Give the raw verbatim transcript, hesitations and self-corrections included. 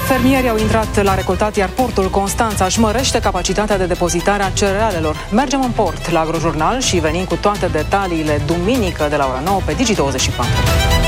Fermierii au intrat la recoltat, iar portul Constanța își mărește capacitatea de depozitare a cerealelor. Mergem în port la Agrojurnal și venim cu toate detaliile duminică de la ora nouă pe Digi douăzeci și patru.